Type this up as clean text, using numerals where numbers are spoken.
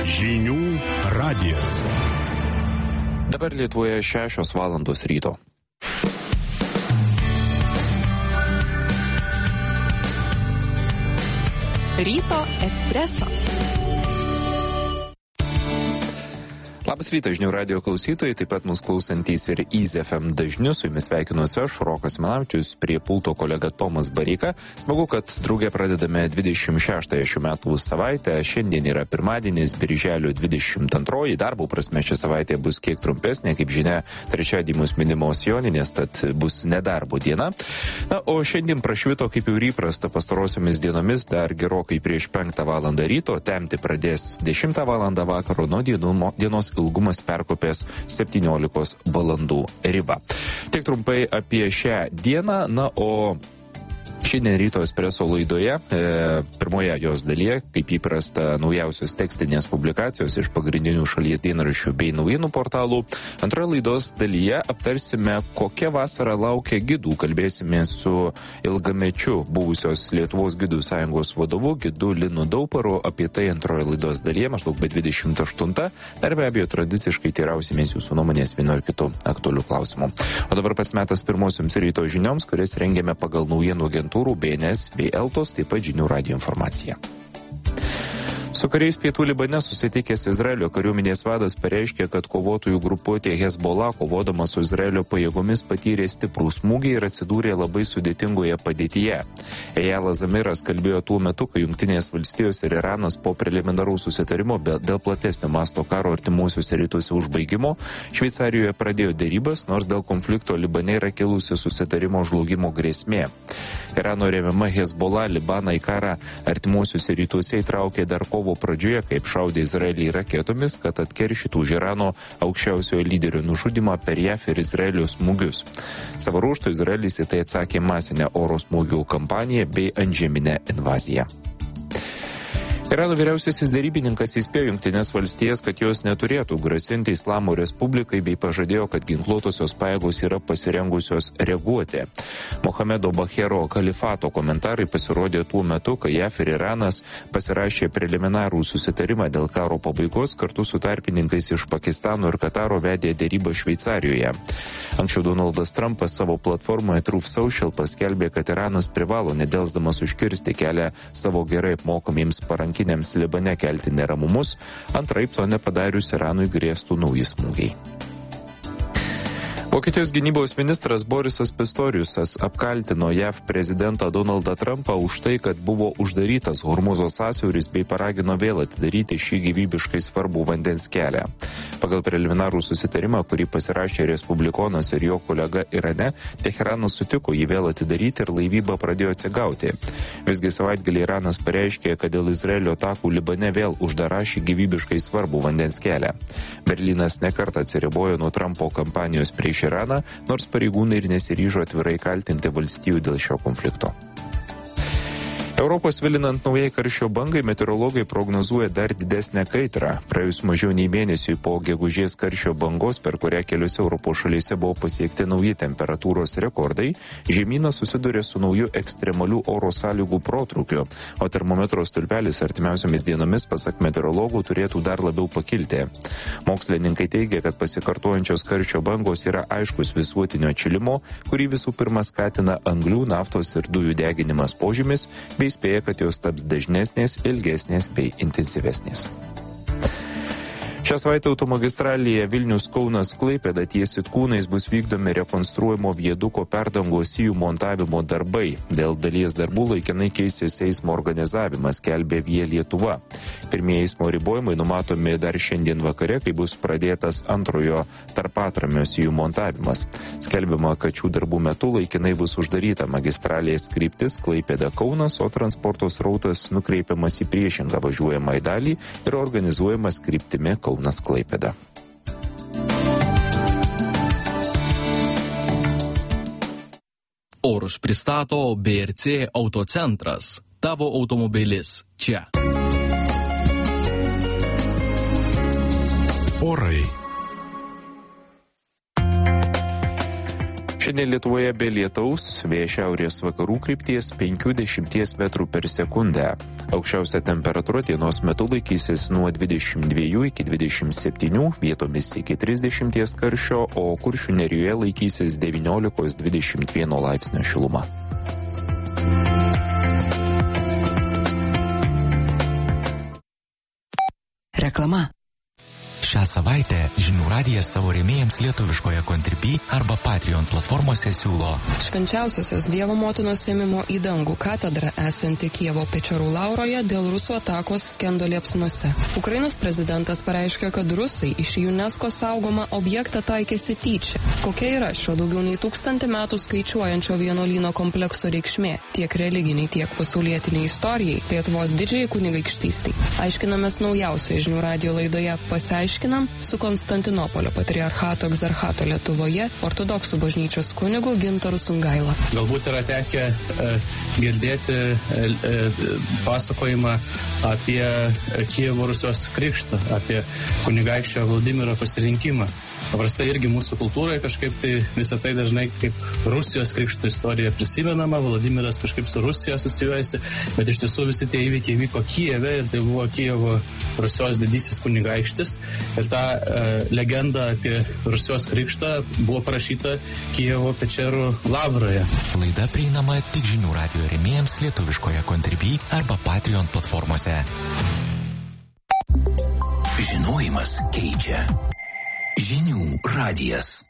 Žinių radijas. Dabar Lietuvoje 6 valandos ryto. Ryto espreso. Labas rytas, Žinių radijo klausytojai, taip pat mūsų klausantys ir Easy FM dažniu. Su jumis sveikinuosi aš, Rokas Milavičius, prie pulto kolega Tomas Bareika. Smagu, kad drauge pradedame 26 šių metų savaitę. Šiandien yra pirmadienis, birželio 22. Darbo prasme šią savaitę bus kiek trumpesnė, kaip žinia, trečiadienį mūsų minimos joninės, tad bus nedarbo diena. Na, o šiandien prašvito, kaip jau įprasta pastarosiomis dienomis, dar gerokai prieš 5 valandą ryto, temti pradės 10 valandą vakaro, nuo dienos ilgumas perkopės 17 valandų ribą. Tiek trumpai apie šią dieną, na, o šiandien ryto espreso laidoje, pirmoje jos dalyje, kaip įprasta, naujausios tekstinės publikacijos iš pagrindinių šalies dienraščių bei naujienų portalų. Antroje laidos dalyje aptarsime, kokia vasara laukia gidų. Kalbėsime su ilgamečiu buvusios Lietuvos gidų sąjungos vadovu, gidu Linu Dauparu. Apie tai antroje laidos dalyje, maždaug be 28. Dar be abejo tradiciškai teirausimės jūsų nuomonės vienu ar kitu aktualiu klausimu. O dabar pats metas pirmosioms ryto žinioms, kurias rengiame pagal naujienų agentūrų BNS bei Eltos, taip pat Žinių radijo informacija. Su kariais pietų Libane susitikęs Izraelio kariuomenės vadas pareiškė, kad kovotojų grupuotė Hezbollah, kovodama su Izraelio pajėgomis, patyrė stiprų smūgį ir atsidūrė labai sudėtingoje padėtyje. Ejalas Zamiras kalbėjo tuo metu, kai Jungtinės valstijos ir Iranas po preliminaraus susitarimo dėl platesnio masto karo artimuosiuose rytuose užbaigimo Šveicarijoje pradėjo derybas, nors dėl konflikto Libane yra kilusi susitarimo žlugimo grėsmė. Irano remiama Hezbollah Libaną į karą artimuosiuose rytuose įtraukė dar kovo pradžioje, kaip šaudė Izraelį raketomis, kad atkeršytų už Irano aukščiausiojo lyderio nužudymą per JAF ir Izraelio smūgius. Savo ruožtu Izraelis į tai atsakė masinę oro smūgių kampaniją bei antžeminę invaziją. Irano vyriausiasis derybininkas įspėjo Jungtinės valstijas, kad jos neturėtų grasinti Islamo Respublikai bei pažadėjo, kad ginkluotosios pajėgos yra pasirengusios reaguoti. Mohamedo Bahero kalifato komentarai pasirodė tuo metu, kai JAF ir Iranas pasirašė preliminarų susitarimą dėl karo pabaigos, kartu su tarpininkais iš Pakistano ir Kataro vedė derybą Šveicarijoje. Anksčiau Donaldas Trumpas savo platformoje Truth Social paskelbė, kad Iranas privalo nedelsdamas užkirsti kelią savo gerai apmokamiems parankiniams Libane kelti neramumus, antraip to nepadarius Iranui grėstų nauji smūgiai. Vokietijos gynybos ministras Borisas Pistoriusas apkaltino JAV prezidentą Donaldą Trumpą už tai, kad buvo uždarytas Hormuzo sąsiauris bei paragino vėl atidaryti šį gyvybiškai svarbų vandens kelią. Pagal preliminarų susitarimą, kurį pasirašė respublikonas ir jo kolega Irane, Teheranas sutiko jį vėl atidaryti ir laivyba pradėjo atsigauti. Visgi savaitgalį Iranas pareiškė, kad dėl Izraelio atakų Libane vėl uždara šį gyvybiškai svarbų vandens kelią. Berlynas nekartą atsiribojo nuo Trumpo kampanijos prieš Iraną, nors pareigūnai ir nesiryžo atvirai kaltinti valstijų dėl šio konflikto. Europos vilinant naujai karščio bangai, meteorologai prognozuoja dar didesnę kaitrą. Praėjus mažiau nei mėnesiui po gegužės karščio bangos, per kurią keliose Europos šalyse buvo pasiekti nauji temperatūros rekordai, žemynas susiduria su nauju ekstremalių oro sąlygų protrūkiu, o termometro stulpelis artimiausiomis dienomis, pasak meteorologų, turėtų dar labiau pakilti. Mokslininkai teigia, kad pasikartojančios karščio bangos yra aiškus visuotinio atšilimo, kurį visų pirma skatina anglių, naftos ir dujų deginimas požymis, bei įspėja, kad jos taps dažnesnės, ilgesnės bei intensyvesnės. Šią savaitę automagistralėje Vilnius-Kaunas-Klaipėda ties Sitkūnais bus vykdomi rekonstruojamo viaduko perdangos sijų montavimo darbai. Dėl dalies darbų laikinai keisis eismo organizavimas, skelbė Via Lietuva. Pirmieji eismo ribojimai numatomi dar šiandien vakare, kai bus pradėtas antrojo tarpatramio sijų montavimas. Skelbiama, kad šių darbų metu laikinai bus uždaryta magistralės kryptis Klaipėda-Kaunas, o transporto srautas nukreipiamas į priešingą važiuojamą dalį ir organizuojamas kryptimi Kaunas-Klaipėda. Orus pristato BRC Autocentras. Tavo automobilis čia. Orai. Šiandien Lietuvoje be lietaus, vėjas šiaurės vakarų krypties 5–10 metrų per sekundę. Aukščiausia temperatūra dienos metu laikysis nuo 22 iki 27, vietomis iki 30 karščio, o Kuršių nerijoje laikysis 19–21 laipsnio šiluma. Reklama. Šią savaitę Žinių radijas savo rėmėjams lietuviškoje Contribui arba Patreon platformose siūlo Švenčiausiosios Dievo motinos ėmimo į dangų katedra esanti Kijevo Pečerų Lauroje dėl rusų atakos skendo liepsnose. Ukrainos prezidentas pareiškė, kad rusai iš UNESCO saugomą objektą taikėsi tyčia. Kokia yra šio daugiau nei 1000 metų skaičiuojančio vienuolyno komplekso reikšmė tiek religiniai, tiek pasaulietiniai istorijai, Lietuvos didžiajai kunigaikštystei? Aiškinamės naujausioje Žinių radijo laidoje su Konstantinopolio patriarchato egzarchato Lietuvoje ortodoksų bažnyčios kunigu Gintaru Sungaila. Galbūt yra tekę girdėti pasakojimą apie Kijevo Rusios krikštą, apie kunigaikščio Vladimiro pasirinkimą. Paprastai irgi mūsų kultūroje kažkaip tai visą tai dažnai kaip Rusijos krikšto istorija prisimenama, Vladimiras kažkaip su Rusija asocijuojasi, bet iš tiesų visi tie įvykiai vyko Kijeve ir tai buvo Kijevo Rusios didysis kunigaikštis ir ta legenda apie Rusijos krikštą buvo parašyta Kijevo Pečerų Lavroje. Laida prieinama tik Žinių radijo rėmėjams lietuviškoje Contribui arba Patreon platformose. Žinojimas keičia. Žinių radijas.